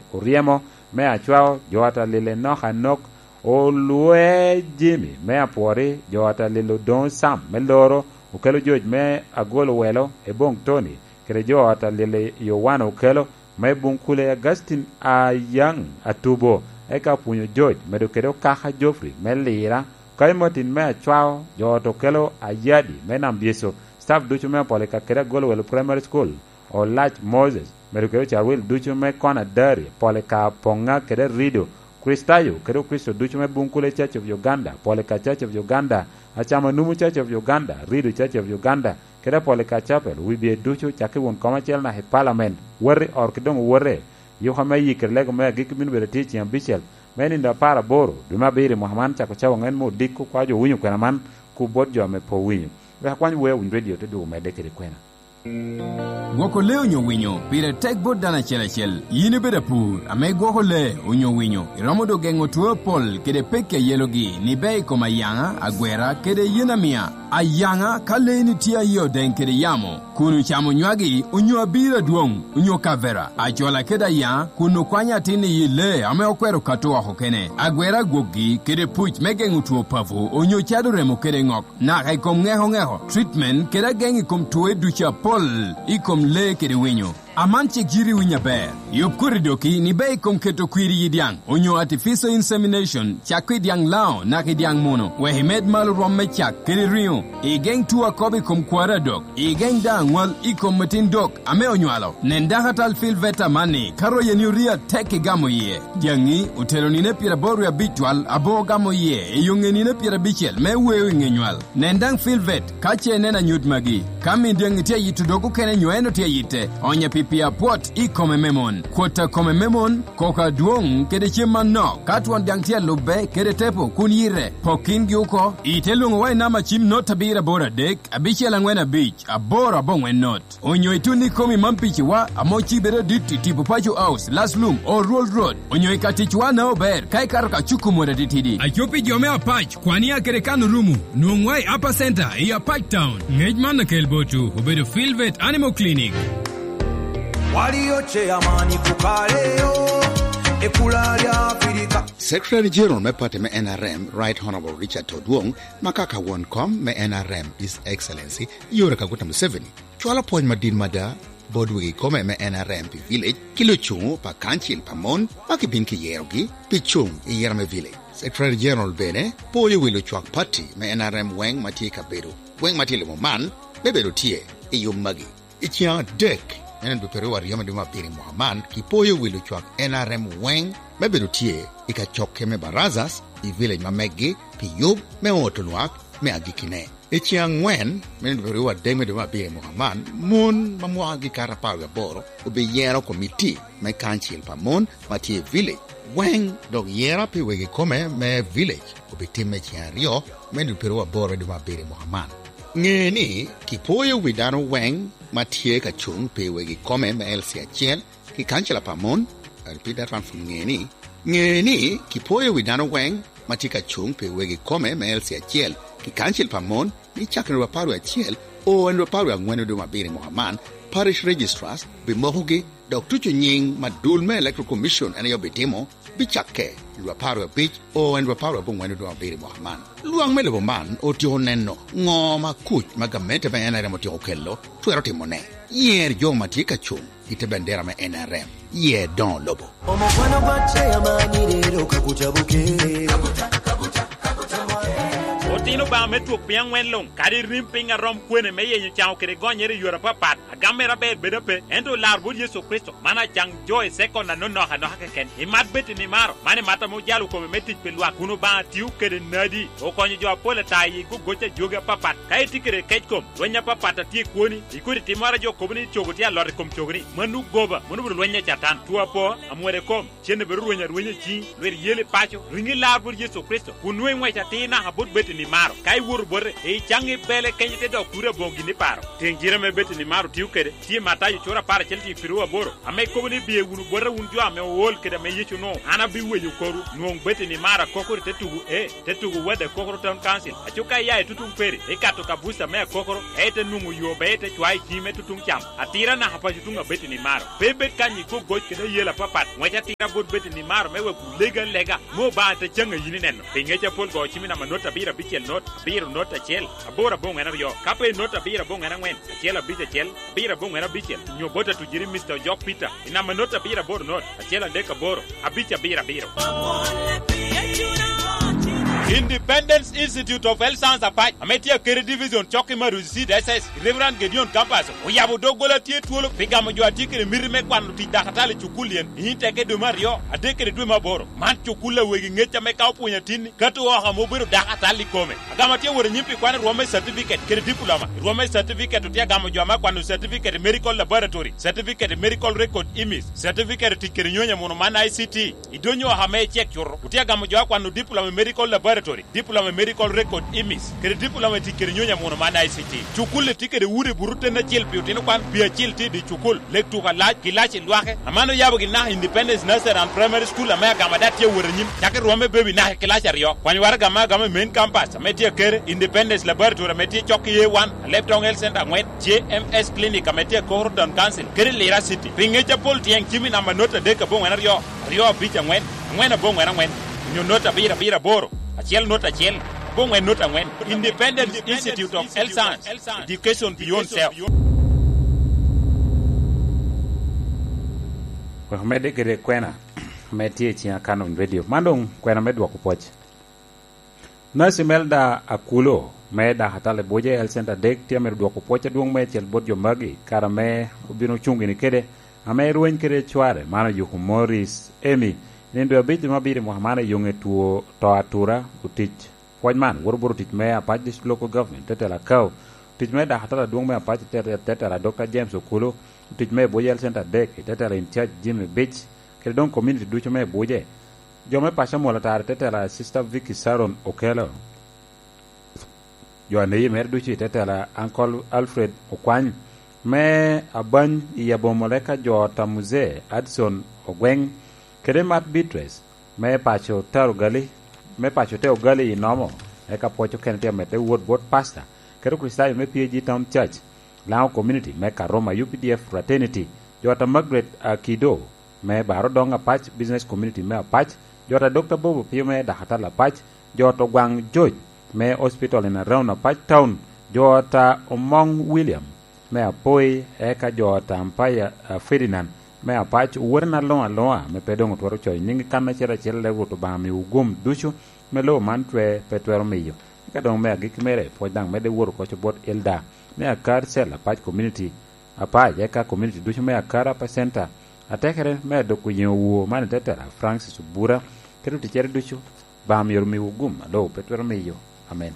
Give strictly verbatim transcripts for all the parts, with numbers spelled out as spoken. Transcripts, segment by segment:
Uriemo me achwao jota lile no hanok o lue Jimmy me apori jota lilo Don Sam me loro ukelo George me agolo welo e bong Tony kere jota lile Yowana ukelo me bunkule Augustine a yang atubo eka punyo George me do kero kaha Joffrey me lira kai motin me achwao jota ukelo ayadi me nambieso staff duchu me pole ka kere golo welo primary school o Lach Moses me kero charwil duchu me kona dari pole ka ponga kere rido Kristayo kero Kristo duchu me bunkule Church of Uganda pole ka Church of Uganda achama numu Church of Uganda rido Church of Uganda kere pole ka chapel wibie duchu chaki won koma chel na he parliament worre or kidong worre yo hama yikir lego me gikmin bere teaching ambitial menin da para boro duma bere Muhammad chako chawo ngen mo dikku kwa jo winyu kana man ku bodjo me po winyu we hakwan we win radio to do me dekere kwena Goko le unyo winyo, pire tek bot dana chela chel, yini beda pur, ame goko le unyo winyo, iromodo gengo tuwe pol, kede peke yelogi, ni bei koma yanga, agwera, kede yina mia, a yanga, kale ni tia yo den kede yamo, kunu chamo nywagi, unyo abira duong, unyo kavera, a jola keda ya, kunu kwanya tini yile, ame okwero katoa hokene, agwera gogi, kede puch megengu tuwe pavu, unyo chadu remo kede ngok, na kaikom ngeho ngeho, treatment, kede gengi kom tuwe ducha pol, ikom le kede winyo. Amanche giri winya bear. Yup kuridoki ni bei kom keto kwiri yidiang. Onyo artificial insemination chakwi diang lao na kidiang mono. We med mal romme chak kiri rio. Igeng tuwa kobi kom kwara dok. Igeng da ngwal ikom metin dok. Ame onywalo. Nenda hatal fil veta mani. Karo yenyuria teke gamo ye. Diangi utelo nine pira boru ya bitwal abo gamo ye. Iyunge nine pira bichel me wewe ngenywal. Nendang fil vet kache nena nyut magi. Kami diangi tia yitu doku kene nyoeno tia yite. Onya pipi pia pot i kome memon. Kwota kome memon, koka duong kede chiman no. Katwan diangtia lube kede tepo kunire. Pokin gyuko, itelungo wai nama chim not tabira bora dek, abichi alangwena beach, abora bongwen not. Onyo ituni komi mampichi wa, amochi bere diti tipu pacho house, last loom, or roll road. Onyo ikatichwa na ober, kai karaka chuku mwere ditidi. Achopi jome apach, kwani ya kede kanu rumu. Nuongwai upper center, iya Pike Town. Ngejman na kelbotu, ubedo Philvet Animal Clinic. Secretary General me pate me N R M, Right Honorable Richard Todwong, makaka won kom me N R M, His Excellency, Yoweri Kaguta Museveni. Chwala point madin mada, bodwigi kome me N R M pi village, kilo chungu pa kanchil pa mon, makibin ki yerogi, pi chung i yerame village. Secretary General bene, poli wilo chwak party me N R M weng mati kaberu. Weng mati limo man, beberu tie, i yung magi. Ichiang dek, enen bupere wa riyama duma piri Muhammad ki poyo wilu chwak N R M weng mebedu tie ika chokke me barazas i village mamegi pi yub me otoluak me agikine. Ichiang wen menen bupere wa deme duma piri Muhammad mun mamuagi karapaga boro ube yero komiti me kanchil pa mun matie village. Weng dog yera pi wege kome me village ube timme chiang rio menen bupere wa boro duma piri Muhammad. Ngeni ki poyo widano weng matie ka chung pe wegi kome me elsia chiel ki kanchela pamon. I repeat that one from ngeni. Ngeni ki poyo widano weng matie ka chung pe wegi kome me elsia chiel ki kanchel pamon ni chakre wa paru ya chiel o en wa paru ya ngweno do mabiri Muhammad parish registrars be mohugi Doctor Chunying madul me electoral commission and yo betimo bichake lwa paru ya bich o en lwa paru ya bongweno do mabiri Muhammad luang me lebo man o tiho neno ngoma kuch magamete ba N R M o tiho kello tuero timone yer jo matika chung ite bendera me N R M ye don lobo omofano bache ya manirero kakuchabuke kakucha kakucha Otino ba metu piang wen long kadi rimping a rom kwene me ye chao kere gonyere yura papat agamera be bedepe endo larbo Yesu Kristo mana chang joy second na no no ha no haken imat beti ni maro mane mata mo jalu ko metti pelwa kuno ba tiu kere nadi o konyo jo pole tayi go gocha joga papat kay tikere kechkom wenya papata ti koni ikuri timara jo komni chogoti a lor kom chogri manu goba manu bur wenya chatan tuwa po amwere kom chene beru wenya wenya chi wer yele pacho ringi larbo Yesu Kristo kunwe ngwa chatina habut beti ni maro kai wur bore e changi bele kenyete do kura bongi ni paro ten jira me beti ni maro tiu kede ti mata yu chora para chelti firuwa boro ame ko ni biye wunu bore wun jo ame wol kede me yichu no ana bi weyu koru nuong beti ni mara kokoro te tugu e te tugu wede kokoro town council achuka ya tutung peri e kato kabusa me kokoro e te nungu yo be te twai kime tutung cham atira na hapa tutunga beti ni maro bebe kanyi ko goj kede yela papat mwacha tira bot beti ni maro me we lega lega mo ba te changa yini neno pingecha pol go chimi na manota bira bichel not bira nota chel abora bonga na yo kape nota bira bonga na ngwen chela bicha chel bira bonga na bichel nyo bota tujiri Mister Jock Peter ina manota bira bor not chela deka boro abicha bira biro Independence Institute of Health Science Apart ametia kere division choki maruzi S S Reverend Gideon Campus uyabo dogola tie tuolo pigamo jo atikere mirime kwanu ti dakatale chukulien inteke do mario adekere do maboro man chukula wegi ngecha me ka opunya tini katu oha mobiro dakatali kome agama tie wore nyimpi kwani rome certificate kere diploma rome certificate tia gamo jo ama kwanu certificate medical laboratory certificate medical record image certificate tikere nyonya mono mana I C T idonyo ha me check yoro tia gamo jo kwanu diploma medical laboratory diploma medical record imis kere diploma tikere nyonya mono mana I C T chukule tikere wure burute na chilpi utino kwan bia chilti di chukul lektu ka laj kilachi lwake amano yabo gina Independence Nursery and Primary School amaya gama datie wure nyim chake ruome baby na kilachi riyo kwani wara gama gama main campus ametie kere Independence Laboratory ametie choki A one Leptong Health Center ngwet J M S Clinic ametie Corridor Council kere Lira City pingecha pol tieng chimi na manota deka bonga na riyo riyo bicha ngwet ngwena bonga na ngwet nyonota bira bira boro achiel nota achiel bongwe nota ngwen Independent Institute of Health Science Education Beyond Self kwa mede gere kwena metie chia Canon Radio mandong kwena medwa kupoch nasi melda akulo meda hatale boje health center dek tia medwa kupoch duong me chel bodjo magi karame ubino chungi ni kede ame ruwen kede chware mano yuku Morris Emi nendo abiti mabiri muhamana yunge tuo to atura utich pojman worburu tich me apach this local government tetela kaw tich me da hatala duong me apach tetela Doctor James Okulo tich me boje health center dek tetela in charge Jimmy Beach kede don community ducho me boje jo me pasha mola tar tetela Sister Vicky Saron Okelo jo ne mer duchi tetela Uncle Alfred Okwany me abany yabomoleka jo tamuze Adson Ogweng kede mat Beatrice me pacho taru gali me pacho teo gali inomo eka pocho kente mete word board pastor kede Kristai me P G Town Church lao community me Karoma U P D F fraternity jota Margaret Akido me baro donga patch business community me patch jota Doctor Bobo Pio me dahatala patch jota Gwang George me hospital in around a patch town jota Omong William me apoi eka jota Empire uh, Ferdinand me apach urna loa loa me pedong twaro choy ningi kana chera chele wuto ba mi ugum duchu me lo man twe petwero miyo ka dong me agi kimere podang me de wuro ko chobot elda me akar sel apach community apach eka community duchu me akara pa center atekere me do ku yewu man tetera Francis Bura kedu ti chere duchu ba mi yor mi ugum do petwero miyo amen.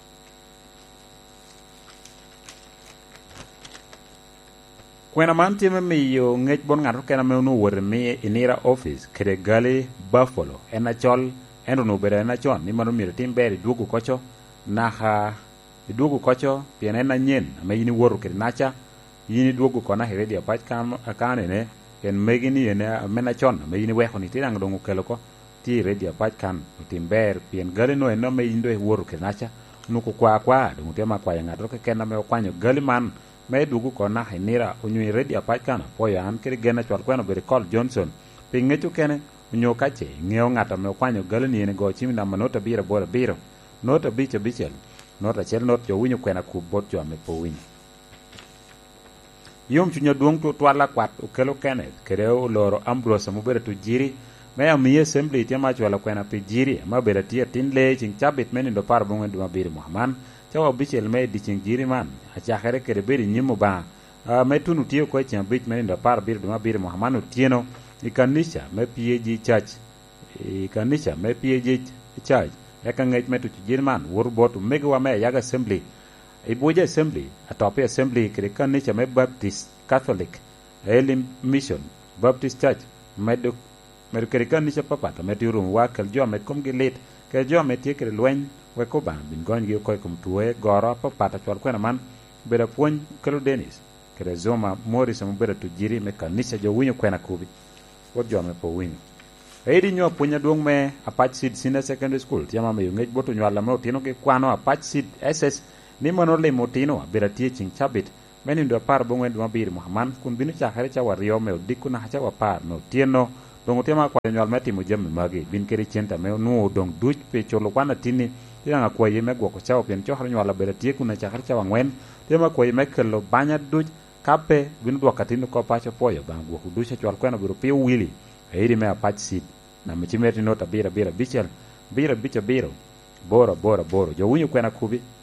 Kwena manti me miyo ngech bon ngato kena me unu wore mi inira office kede gali Buffalo ena chol endo no bere ena chon ni manu mire timbere dugu kocho na ha dugu kocho piena ena nyen me yini woru kede nacha yini dugu kona heredi apach kam akane ne ken megini ene mena chon me yini weho ni tirang dongu keloko ti redi apach kan timbere pien gali no eno me yindo woru kede nacha nuku kwa kwa dungu tema kwa yangato kena me kwanyo gali man me dugu kona hinira unyu redi apach kana poya an kiri gena chwal kweno beri Col Johnson pingechu kene unyu kache ngeo ngata me kwanyo galini ene go chimi na manota bira bora biro nota bicha bichel nota chel not jo winyu kwena ku bot jo me po winyu yom chunya duong tu twala kwat ukelo kene kere loro Ambrose mubere tu jiri me amiye assembly tema chwala kwena pi jiri mabere tia tin le ching chabit meni do par bongen duma biri Muhammad chawa bichel me di ching jiri man acha khere kere beri nyimu ba uh, me tunu tiyo ko ching bit meni do par biri duma biri Muhammad tieno ikanisha me P A G church ikanisha me P A G church eka ngej me tu jiri man wor botu megawa me yaga assembly iboje assembly atope assembly kere kanisha me Baptist Catholic Elim Mission Baptist Church medo medo kere kanisha papata me tirum wa kel jo me kom gilit ke jo me tie kere lwen we ko ba bin gon gi ko kum tuwe goro pa pata chwal kwena man beda puonj kelo Dennis kere Zoma Morris mo beda tujiri me kanisa jo winyo kwena kubi wot jo me po winyo eidi nyo punya duong me Apach Seed Senior Secondary School tiama me yungej boto nywala mo tino ke kwano Apach Seed S S ni mono le motino beda tie ching chabit meni ndo par bongwen dwa bir Muhammad kun binu chakare cha wario me diku na hacha wapar no tieno dongo tema kwa nywal meti mo jemme magi bin keri chenta me no dong duch pe cholo kwana tini tina kwa yeme gwo ko chao pen chohar nywala beda tie kuna chakare cha wangwen tema kwa yeme kelo banya duch kape binu dwa katino ko pacho poyo bang gwo kudusha chwal kwena biro pio wili eidi me Apach Seed na mchimeti nota bira bira bichel bira bicha biro bora bora bora jo winyo kwena kubi